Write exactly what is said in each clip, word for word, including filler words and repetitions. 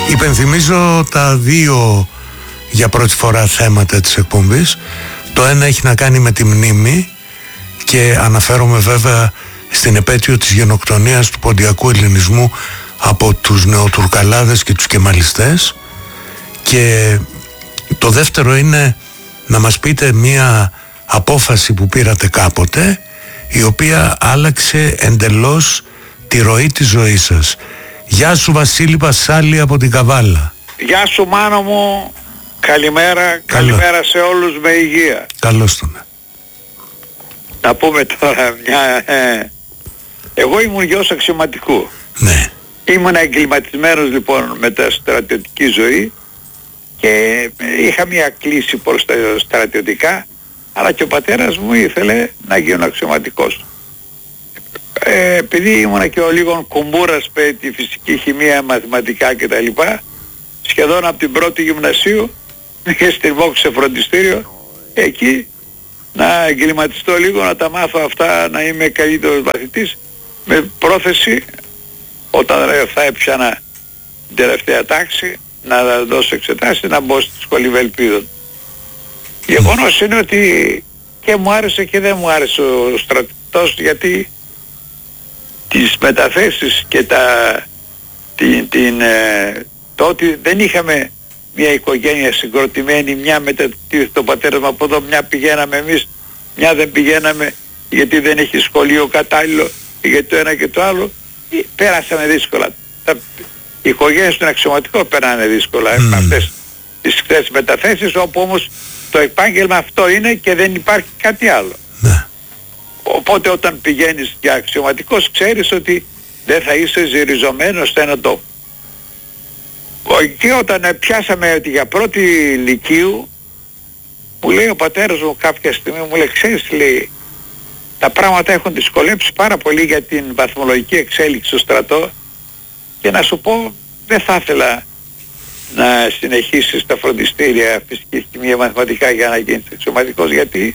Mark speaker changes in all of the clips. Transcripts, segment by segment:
Speaker 1: Υπενθυμίζω τα δύο για πρώτη φορά θέματα της εκπομπής. Το ένα έχει να κάνει με τη μνήμη και αναφέρομαι βέβαια στην επέτειο της γενοκτονίας του ποντιακού ελληνισμού από τους νεοτουρκαλάδες και τους κεμαλιστές, και το δεύτερο είναι να μας πείτε μία απόφαση που πήρατε κάποτε, η οποία άλλαξε εντελώς τη ροή της ζωής σας. Γεια σου Βασίλη Πασάλη από την Καβάλα.
Speaker 2: Γεια σου Μάνο μου, καλημέρα, Καλό. καλημέρα σε όλους με υγεία.
Speaker 1: Καλώς τον.
Speaker 2: Να πούμε τώρα μια... Ε, εγώ ήμουν γιος αξιωματικού.
Speaker 1: Ναι.
Speaker 2: Ήμουν εγκληματισμένος λοιπόν με τα στρατιωτική ζωή και είχα μια κλίση προς τα στρατιωτικά, αλλά και ο πατέρας μου ήθελε να γίνω αξιωματικός. Ε, επειδή ήμουν και ο λίγο κουμπούρας με τη φυσική, χημεία, μαθηματικά κτλ, σχεδόν από την πρώτη γυμνασίου είχε στριμώξει σε φροντιστήριο εκεί να εγκληματιστώ λίγο, να τα μάθω αυτά, να είμαι καλύτερος μαθητής, με πρόθεση όταν θα έπιανα την τελευταία τάξη να δώσω εξετάσεις, να μπω στη σχολή Βελπίδων. Γεγονός είναι ότι και μου άρεσε και δεν μου άρεσε ο στρατός, γιατί τις μεταθέσεις και τα, την, την, ε, το ότι δεν είχαμε μια οικογένεια συγκροτημένη, μια μετατίθεται το πατέρα μου από εδώ, μια πηγαίναμε εμείς, μια δεν πηγαίναμε γιατί δεν έχει σχολείο κατάλληλο, γιατί το ένα και το άλλο, πέρασαμε δύσκολα. Τα, οι οικογένειες των αξιωματικών περνάνε δύσκολα mm. με αυτές τις χθες μεταθέσεις, όπου όμως το επάγγελμα αυτό είναι και δεν υπάρχει κάτι άλλο. Mm. Οπότε όταν πηγαίνεις για αξιωματικός ξέρεις ότι δεν θα είσαι ζυριζωμένος σε έναν τόπο. Και όταν πιάσαμε ότι για πρώτη λυκείου, μου λέει ο πατέρας μου κάποια στιγμή, μου λέει, ξέρεις, λέει, τα πράγματα έχουν δυσκολέψει πάρα πολύ για την βαθμολογική εξέλιξη στο στρατό, και να σου πω, δεν θα ήθελα να συνεχίσεις τα φροντιστήρια φυσική χημεία μαθηματικά για να γίνεις αξιωματικός, γιατί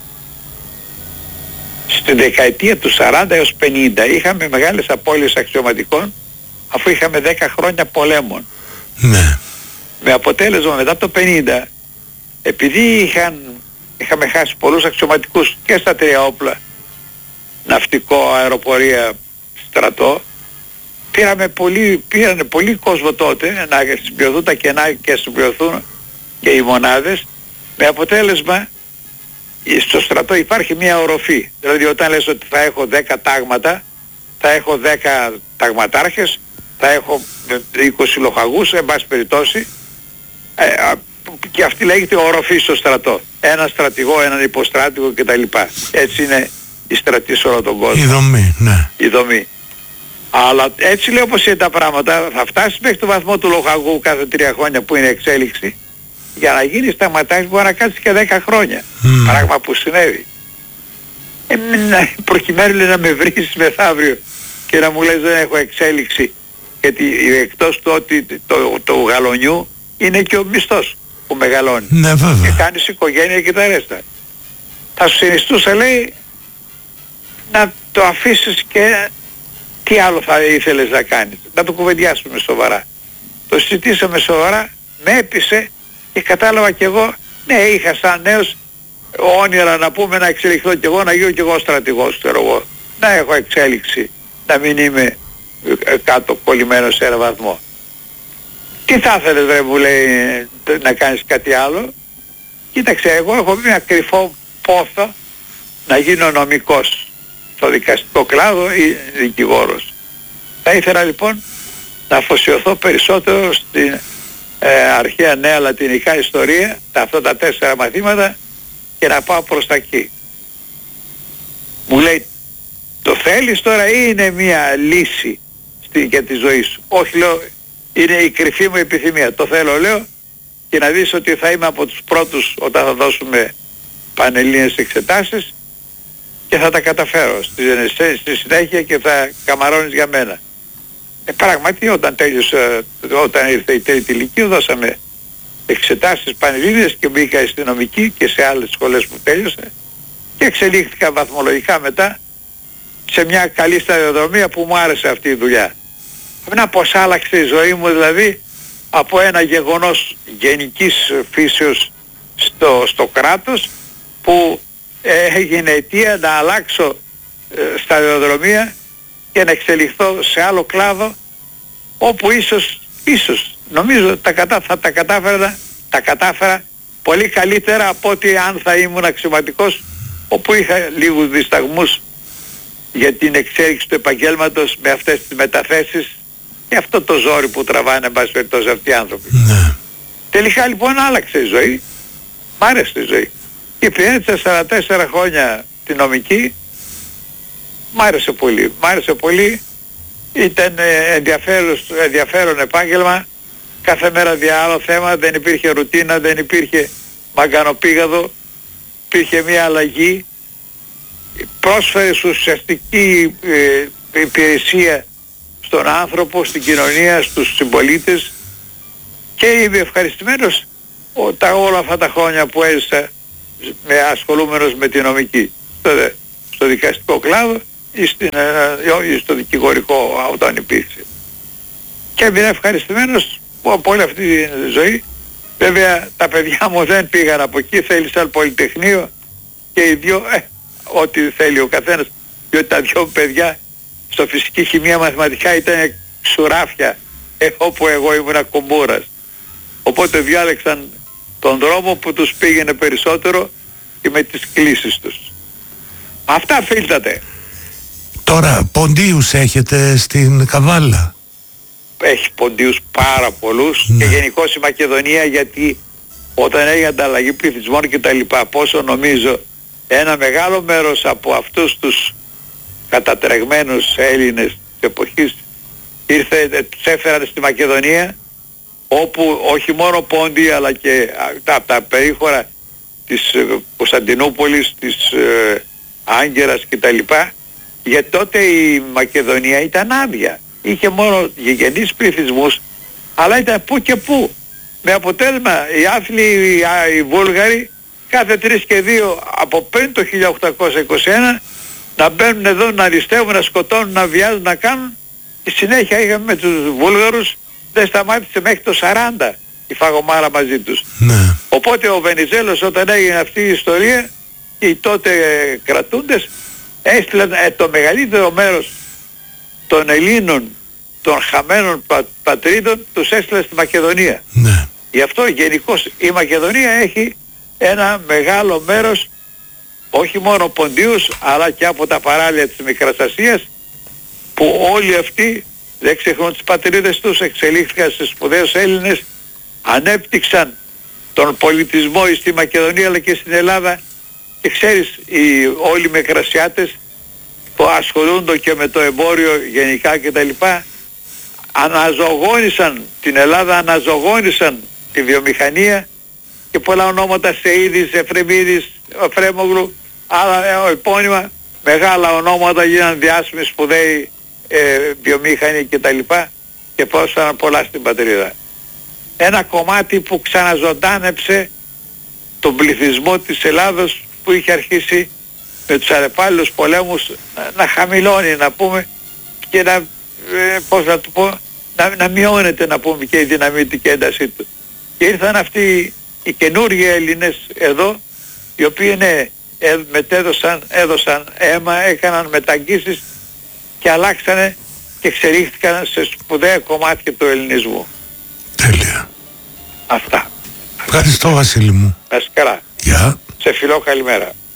Speaker 2: στην δεκαετία του σαράντα έως πενήντα είχαμε μεγάλες απώλειες αξιωματικών, αφού είχαμε δέκα χρόνια πολέμων.
Speaker 1: Ναι.
Speaker 2: Με αποτέλεσμα μετά το πενήντα, επειδή είχαν, είχαμε χάσει πολλούς αξιωματικούς και στα τρία όπλα, ναυτικό, αεροπορία, στρατό, πήραμε πολύ, πήρανε πολύ κόσμο τότε να συμπληρωθούν τα κενά και συμπληρωθούν και οι μονάδες, με αποτέλεσμα στο στρατό υπάρχει μια οροφή. Δηλαδή όταν λες ότι θα έχω δέκα τάγματα, θα έχω δέκα ταγματάρχες, θα έχω είκοσι λοχαγούς, εν πάση περιπτώσει, ε, και αυτή λέγεται οροφή στο στρατό. Ένα στρατηγό, έναν υποστράτηγο κτλ. Έτσι είναι η στρατή σε όλο τον κόσμο.
Speaker 1: Η δομή, ναι.
Speaker 2: Η δομή. Αλλά έτσι λέει, όπως είναι τα πράγματα, θα φτάσει μέχρι το βαθμό του λοχαγού κάθε τρία χρόνια που είναι εξέλιξη. Για να γίνει σταματάκι μπορεί να κάτσει και δέκα χρόνια. Mm. Πράγμα που συνέβη. Ε, προκειμένου λέει, να με βρεις μεθαύριο και να μου λες δεν έχω εξέλιξη, γιατί εκτός του ότι το, το, το γαλονιού είναι και ο μισθός που μεγαλώνει.
Speaker 1: Ναι, βέβαια.
Speaker 2: Και κάνεις οικογένεια και τα ρέστα. Θα σου συνιστούσα, λέει, να το αφήσεις και τι άλλο θα ήθελες να κάνεις. Να το κουβεντιάσουμε σοβαρά. Το συζητήσαμε σοβαρά, με έπεισε και κατάλαβα κι εγώ, ναι, είχα σαν νέος όνειρα να πούμε να εξελιχθώ κι εγώ, να γίνω κι εγώ στρατηγός, ξέρω εγώ. Να έχω εξέλιξη, να μην είμαι κάτω κολλημένος σε ένα βαθμό. Τι θα ήθελες, βρε, μου λέει, να κάνεις κάτι άλλο? Κοίταξε, εγώ έχω μια κρυφό πόθο να γίνω νομικός στο δικαστικό κλάδο ή δικηγόρος. Θα ήθελα λοιπόν να αφοσιωθώ περισσότερο στην ε, αρχαία νέα λατινικά ιστορία, τα αυτά τα τέσσερα μαθήματα, και να πάω προς τα εκεί. Μου λέει, το θέλεις τώρα ή είναι μια λύση στη, για τη ζωή σου? Όχι, λέω, είναι η κρυφή μου επιθυμία. Το θέλω, λέω, και να δεις ότι θα είμαι από τους πρώτους όταν θα δώσουμε πανελλήνιες εξετάσεις και θα τα καταφέρω στη, στη συνέχεια και θα καμαρώνεις για μένα. Ε, πράγματι όταν τέλειωσε, όταν ήρθε η τρίτη ηλικία, δώσαμε εξετάσεις πανελλήνιες και μπήκα στη νομική και σε άλλες σχολές που τέλειωσε και εξελίχθηκα βαθμολογικά μετά σε μια καλή σταδιοδρομία που μου άρεσε αυτή η δουλειά. Να πως άλλαξε η ζωή μου, δηλαδή από ένα γεγονός γενικής φύσεως στο, στο κράτος που ε, έγινε αιτία να αλλάξω ε, σταδιοδρομία και να εξελιχθώ σε άλλο κλάδο όπου ίσως, ίσως νομίζω τα κατα, θα τα κατάφερα, τα κατάφερα πολύ καλύτερα από ότι αν θα ήμουν αξιωματικός, όπου είχα λίγους δισταγμούς για την εξέλιξη του επαγγέλματος με αυτές τις μεταθέσεις και αυτό το ζόρι που τραβάνε εν πάση περιπτώσει αυτοί οι άνθρωποι.
Speaker 1: Ναι.
Speaker 2: Τελικά λοιπόν άλλαξε η ζωή, μ' άρεσε η ζωή. Και υπηρέτησα σαράντα τέσσερα χρόνια τη νομική, μ' άρεσε πολύ, μ' άρεσε πολύ, ήταν ενδιαφέρον, ενδιαφέρον επάγγελμα, κάθε μέρα δια άλλο θέμα, δεν υπήρχε ρουτίνα, δεν υπήρχε μαγκανοπήγαδο, υπήρχε μια αλλαγή, πρόσφερε ουσιαστική ε, υπηρεσία στον άνθρωπο, στην κοινωνία, στους συμπολίτες και είμαι ευχαριστημένος ο, τα, όλα αυτά τα χρόνια που έζησα με, ασχολούμενος με τη νομική στο, στο δικαστικό κλάδο ή, στην, ε, ή στο δικηγορικό όταν υπήρξε. Και είμαι ευχαριστημένος από όλη αυτή τη ζωή. Βέβαια τα παιδιά μου δεν πήγαν από εκεί, θέλησαν πολυτεχνείο και οι δυο, ε, ό,τι θέλει ο καθένας, διότι τα δυο παιδιά στο φυσική χημεία μαθηματικά ήταν ξουράφια, ε, όπου εγώ ήμουν κουμπούρας. Οπότε διάλεξαν τον δρόμο που τους πήγαινε περισσότερο και με τις κλήσεις τους. Αυτά φίλτατε.
Speaker 1: Τώρα ποντίους έχετε στην Καβάλα?
Speaker 2: Έχει ποντίους πάρα πολλούς, ναι. Και γενικώς η Μακεδονία, γιατί όταν έγινε ανταλλαγή πληθυσμών και τα λοιπά, πόσο νομίζω ένα μεγάλο μέρος από αυτούς τους κατατρεγμένους Έλληνες της εποχής ήρθε, τους έφεραν στη Μακεδονία, όπου όχι μόνο πόντιοι αλλά και τα, τα περίχωρα της Κωνσταντινούπολης, της ε, Άγκερας και τα λοιπά, γιατί τότε η Μακεδονία ήταν άδεια. Είχε μόνο γηγενείς πληθυσμούς, αλλά ήταν που και που. Με αποτέλεσμα οι άθλοι, οι, οι Βούλγαροι, κάθε τρεις και δύο από πριν το χίλια οκτακόσια είκοσι ένα να μπαίνουν εδώ, να αριστεύουν, να σκοτώνουν, να βιάζουν, να κάνουν. Και συνέχεια είχαμε με τους Βούλγαρους, δεν σταμάτησε μέχρι το σαράντα η φαγωμάρα μαζί τους.
Speaker 1: Ναι.
Speaker 2: Οπότε ο Βενιζέλος, όταν έγινε αυτή η ιστορία, και οι τότε ε, κρατούντες έστειλαν ε, το μεγαλύτερο μέρος των Ελλήνων, των χαμένων πα, πατρίδων, τους έστειλαν στη Μακεδονία.
Speaker 1: Ναι.
Speaker 2: Γι' αυτό γενικώς η Μακεδονία έχει ένα μεγάλο μέρος, όχι μόνο ποντίους, αλλά και από τα παράλια της Μικράς Ασίας, που όλοι αυτοί δεν ξεχνούν τις πατρίδες τους, εξελίχθηκαν σε σπουδαίους Έλληνες, ανέπτυξαν τον πολιτισμό στη Μακεδονία αλλά και στην Ελλάδα, και ξέρεις, οι, όλοι οι Μικρασιάτες που ασχολούνται και με το εμπόριο γενικά και τα λοιπά, αναζωογόνησαν την Ελλάδα, αναζωογόνησαν τη βιομηχανία, και πολλά ονόματα, Σεΐδης, Εφρεμίδης, Φρέμογλου, άλλα επώνυμα, μεγάλα ονόματα γίναν διάσημοι, σπουδαίοι ε, βιομήχανοι και τα λοιπά, και πρόσφεραν πολλά στην πατρίδα. Ένα κομμάτι που ξαναζωντάνεψε τον πληθυσμό της Ελλάδος, που είχε αρχίσει με τους αρεπάλληλους πολέμους να, να χαμηλώνει, να πούμε, και να, ε, πώς να το πω, να, να μειώνεται, να πούμε, και η δυναμητική έντασή του. Και ήρθαν αυτοί οι καινούργιοι Έλληνες εδώ, οι οποίοι είναι, ε, μετέδωσαν, έδωσαν αίμα, έκαναν μεταγγίσεις και αλλάξανε και εξελίχθηκαν σε σπουδαία κομμάτια του ελληνισμού.
Speaker 1: Τέλεια.
Speaker 2: Αυτά.
Speaker 1: Ευχαριστώ, Βασίλη μου.
Speaker 2: Να είσαι καλά.
Speaker 1: Γεια.
Speaker 2: Σε φιλώ, καλημέρα.